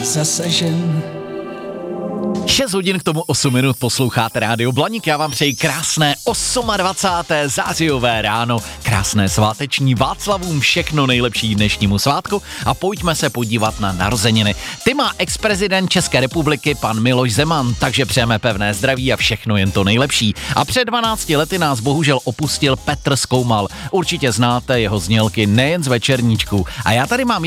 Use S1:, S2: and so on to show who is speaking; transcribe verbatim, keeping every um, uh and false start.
S1: zasažen.
S2: šest hodin k tomu osm minut posloucháte Rádio Blaník. Já vám přeji krásné dvacátého osmého zářijové ráno, krásné sváteční Václavům, všechno nejlepší dnešnímu svátku a pojďme se podívat na narozeniny. Ty má ex-prezident České republiky pan Miloš Zeman, takže přejeme pevné zdraví a všechno jen to nejlepší. A před dvanácti lety nás bohužel opustil Petr Zkoumal. Určitě znáte jeho znělky nejen z Večerníčku. A já tady mám